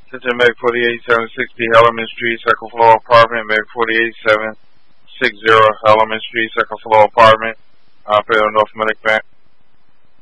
Attention Meg 48760 Hellerman Street, second floor apartment. Meg 48760 Hellerman Street, second floor apartment. Operator North Medic Bank.